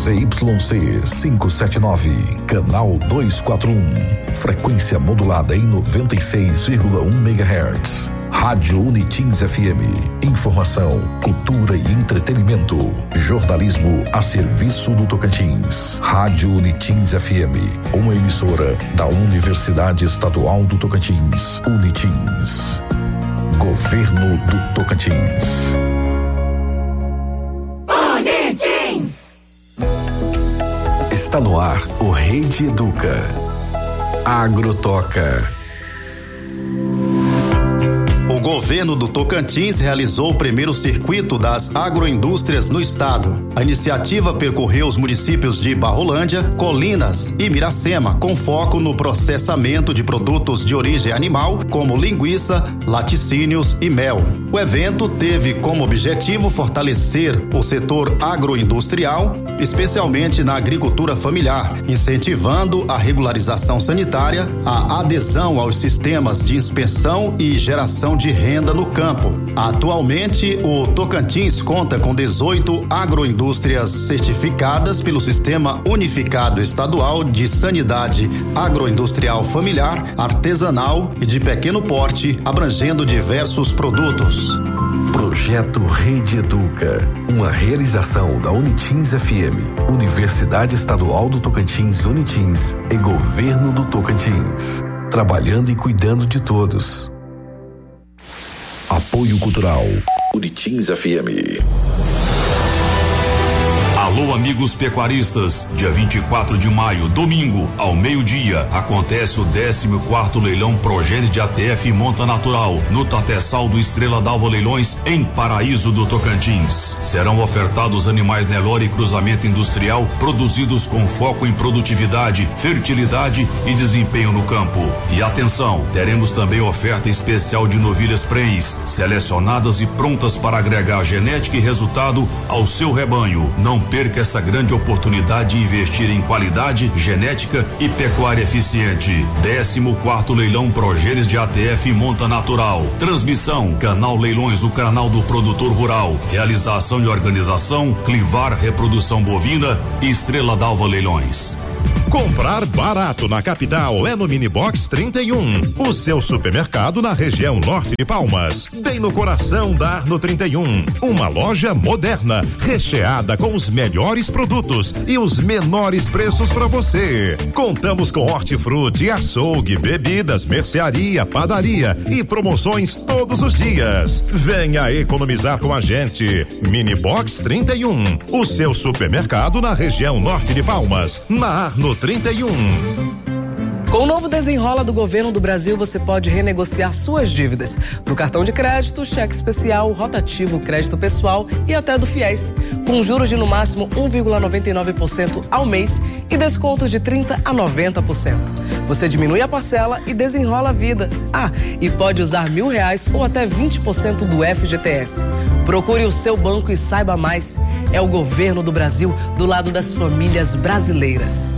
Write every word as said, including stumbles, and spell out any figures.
Z Y C quinhentos e setenta e nove, canal duzentos e quarenta e um, frequência modulada em noventa e seis vírgula um megahertz. Rádio Unitins F M. Informação, cultura e entretenimento. Jornalismo a serviço do Tocantins. Rádio Unitins F M. Uma emissora da Universidade Estadual do Tocantins. Unitins. Governo do Tocantins. Unitins. Está no ar o Rede Educa. Agrotoca. O governo do Tocantins realizou o primeiro circuito das agroindústrias no estado. A iniciativa percorreu os municípios de Barrolândia, Colinas e Miracema, com foco no processamento de produtos de origem animal, como linguiça, laticínios e mel. O evento teve como objetivo fortalecer o setor agroindustrial, especialmente na agricultura familiar, incentivando a regularização sanitária, a adesão aos sistemas de inspeção e geração de renda no campo. Atualmente, o Tocantins conta com dezoito agroindústrias certificadas pelo Sistema Unificado Estadual de Sanidade Agroindustrial Familiar, Artesanal e de Pequeno Porte, abrangendo diversos produtos. Projeto Rede Educa, uma realização da Unitins F M, Universidade Estadual do Tocantins Unitins e Governo do Tocantins, trabalhando e cuidando de todos. Apoio Cultural, Unitins F M. Alô, amigos pecuaristas, dia vinte e quatro de maio, domingo, ao meio-dia, acontece o décimo quarto leilão Progênie de A T F Monta Natural, no Tateçal do Estrela d'Alva Leilões, em Paraíso do Tocantins. Serão ofertados animais Nelore e cruzamento industrial, produzidos com foco em produtividade, fertilidade e desempenho no campo. E atenção, teremos também oferta especial de novilhas prens, selecionadas e prontas para agregar genética e resultado ao seu rebanho. Não perca essa grande oportunidade de investir em qualidade, genética e pecuária eficiente. décimo quarto leilão Progênies de A T F Monta Natural. Transmissão, Canal Leilões, o canal do produtor rural. Realização e organização, Clivar Reprodução Bovina e Estrela d'Alva Leilões. Comprar barato na capital é no Minibox trinta e um, o seu supermercado na região norte de Palmas, bem no coração da Arno trinta e um, uma loja moderna, recheada com os melhores produtos e os menores preços para você. Contamos com hortifruti, açougue, bebidas, mercearia, padaria e promoções todos os dias. Venha economizar com a gente. Minibox trinta e um, o seu supermercado na região norte de Palmas, na Arno trinta e um. Com o novo Desenrola do Governo do Brasil, você pode renegociar suas dívidas do cartão de crédito, cheque especial, rotativo, crédito pessoal e até do FIES, com juros de no máximo um vírgula noventa e nove por cento ao mês e descontos de trinta a noventa por cento. Você diminui a parcela e desenrola a vida. Ah, e pode usar mil reais ou até vinte por cento do F G T S. Procure o seu banco e saiba mais. É o Governo do Brasil do lado das famílias brasileiras.